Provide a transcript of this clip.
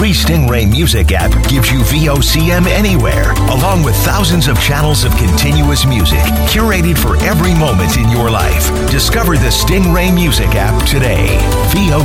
free Stingray Music app gives you VOCM anywhere, along with thousands of channels of continuous music, curated for every moment in your life. Discover the Stingray Music app today.